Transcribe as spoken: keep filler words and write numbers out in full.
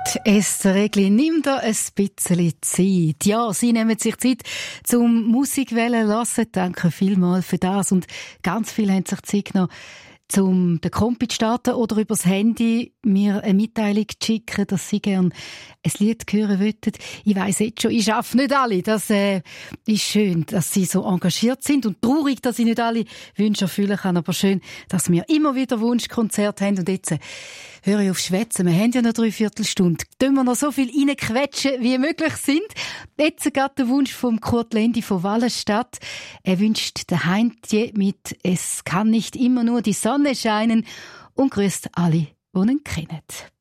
Esther Egli, nimm da ein bisschen Zeit. Ja, Sie nehmen sich Zeit zum Musik hören lassen. Danke vielmals für das. Und ganz viele haben sich Zeit genommen, um den Kompi zu starten oder übers Handy mir eine Mitteilung zu schicken, dass Sie gerne ein Lied hören wollten. Ich weiss jetzt schon, ich schaffe nicht alle. Das äh, ist schön, dass Sie so engagiert sind und traurig, dass ich nicht alle Wünsche erfüllen kann. Aber schön, dass wir immer wieder Wunschkonzerte haben. Und jetzt äh, höre ich auf Schwätzen. Wir haben ja noch drei Viertelstunde. Tun wir noch so viel reinquetschen, wie möglich sind. Jetzt geht der Wunsch vom Kurt Lendi von Wallenstadt. Er wünscht der Heintje mit «Es kann nicht immer nur die Sonne scheinen» und grüßt alle, die ihn kennen.